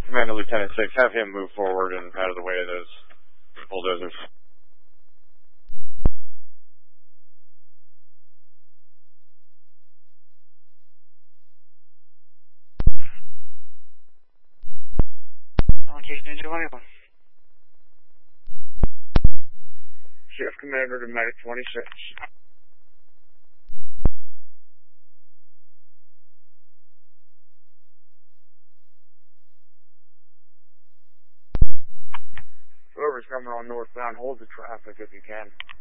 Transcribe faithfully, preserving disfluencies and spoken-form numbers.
Commander Lieutenant Six, have him move forward and out of the way of those bulldozers. Shift Commander to Medic twenty-six. Whoever's coming on northbound, hold the traffic if you can.